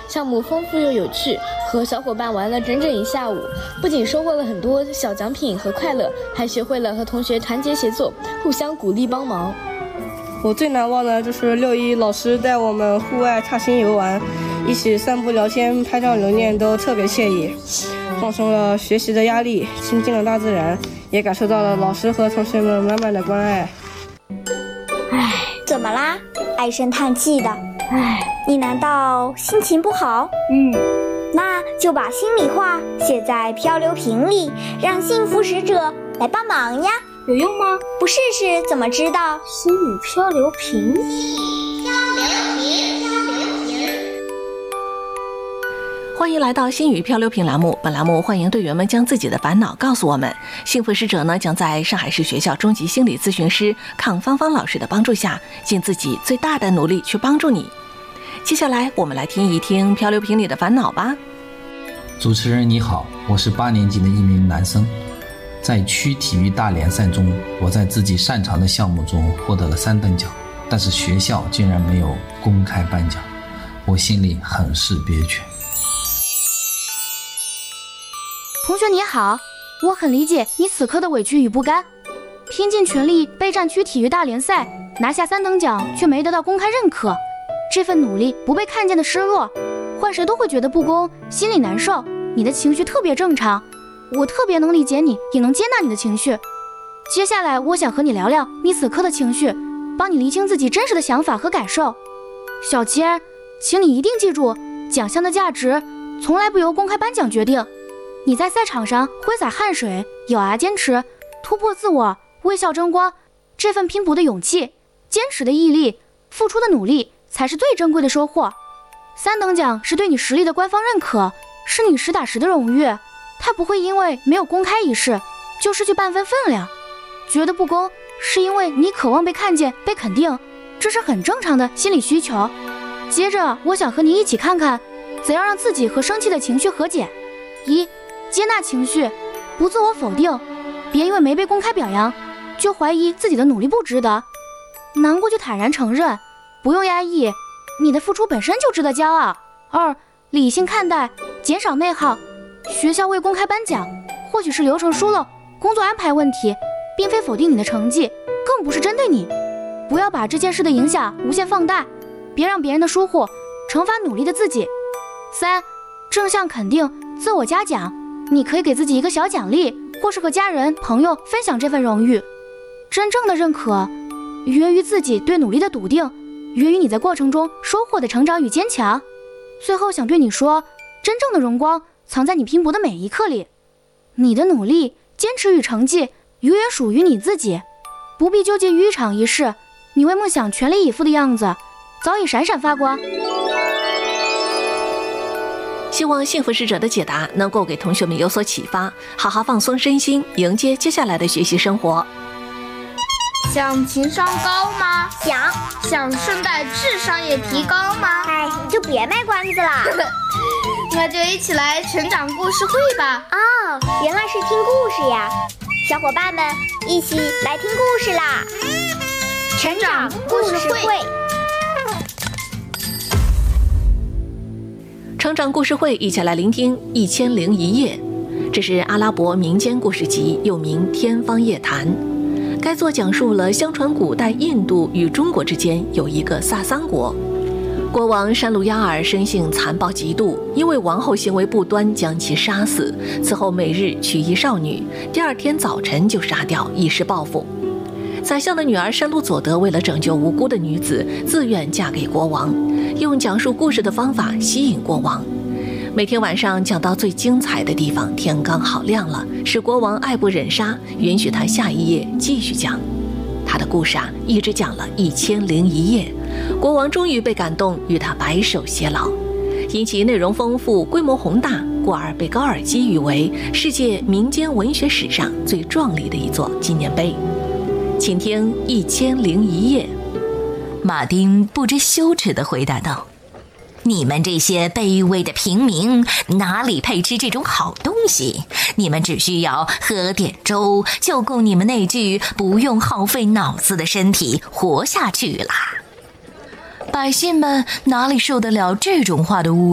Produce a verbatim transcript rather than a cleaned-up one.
项目丰富又有趣，和小伙伴玩了整整一下午，不仅收获了很多小奖品和快乐，还学会了和同学团结协作，互相鼓励帮忙。 我最难忘的就是六一老师带我们户外踏青游玩，一起散步聊天拍照留念都特别惬意，放松了学习的压力，亲近了大自然，也感受到了老师和同学们满满的关爱。 唉，怎么啦？唉声叹气的。唉，你难道心情不好？嗯，那就把心里话写在漂流瓶里，让幸福使者来帮忙呀。 有用吗？ 不试试怎么知道？ 心语漂流瓶。 欢迎来到心语漂流瓶栏目，本栏目欢迎队员们将自己的烦恼告诉我们，幸福使者呢将在上海市学校中级心理咨询师康芳芳老师的帮助下，尽自己最大的努力去帮助你。接下来我们来听一听漂流瓶里的烦恼吧。 主持人你好，我是八年级的一名男生，在区体育大联赛中，我在自己擅长的项目中获得了三等奖，但是学校竟然没有公开颁奖，我心里很是憋屈。 同学你好，我很理解你此刻的委屈与不甘，拼尽全力备战区体育大联赛，拿下三等奖却没得到公开认可，这份努力不被看见的失落，换谁都会觉得不公，心里难受。你的情绪特别正常，我特别能理解你，也能接纳你的情绪。接下来我想和你聊聊你此刻的情绪，帮你厘清自己真实的想法和感受。小千，请你一定记住，奖项的价值从来不由公开颁奖决定。你在赛场上挥洒汗水，咬牙坚持，突破自我，微笑争光，这份拼搏的勇气，坚持的毅力，付出的努力，才是最珍贵的收获。三等奖是对你实力的官方认可，是你实打实的荣誉，它不会因为没有公开仪式就失去半分分量。觉得不公，是因为你渴望被看见、被肯定，这是很正常的心理需求。接着，我想和你一起看看，怎样让自己和生气的情绪和解。一、接纳情绪，不自我否定，别因为没被公开表扬，就怀疑自己的努力不值得。难过就坦然承认，不用压抑，你的付出本身就值得骄傲。二、理性看待，减少内耗，学校未公开颁奖，或许是流程疏漏、工作安排问题，并非否定你的成绩，更不是针对你。不要把这件事的影响无限放大，别让别人的疏忽惩罚努力的自己。三、正向肯定，自我嘉奖，你可以给自己一个小奖励，或是和家人、朋友分享这份荣誉。真正的认可源于自己对努力的笃定，源于你在过程中收获的成长与坚强。最后想对你说，真正的荣光藏在你拼搏的每一刻里，你的努力、坚持与成绩永远属于你自己，不必纠结于一场一事，你为梦想全力以赴的样子早已闪闪发光。 希望幸福使者的解答能够给同学们有所启发，好好放松身心，迎接接下来的学习生活。 想情商高吗？ 想。 想顺带智商也提高吗？ 哎，你就别卖关子了。 那就一起来成长故事会吧。 哦，原来是听故事呀！小伙伴们一起来听故事啦！ 成长故事会。 成长故事会，一起来聆听一千零一夜。这是阿拉伯民间故事集，又名《天方夜谭》。该作讲述了相传古代印度与中国之间有一个萨桑国，国王山鲁亚尔生性残暴极度，因为王后行为不端将其杀死，此后每日娶一少女，第二天早晨就杀掉，以示报复。宰相的女儿山鲁佐德为了拯救无辜的女子，自愿嫁给国王，用讲述故事的方法吸引国王。每天晚上讲到最精彩的地方，天刚好亮了，使国王爱不忍杀，允许他下一夜继续讲。他的故事啊，一直讲了一千零一夜，国王终于被感动，与他白首偕老。因其内容丰富、规模宏大，故而被高尔基誉为世界民间文学史上最壮丽的一座纪念碑。请听一千零一夜。 马丁不知羞耻地回答道：你们这些卑微的平民哪里配吃这种好东西？你们只需要喝点粥，就够你们那具不用耗费脑子的身体活下去了。百姓们哪里受得了这种话的侮辱？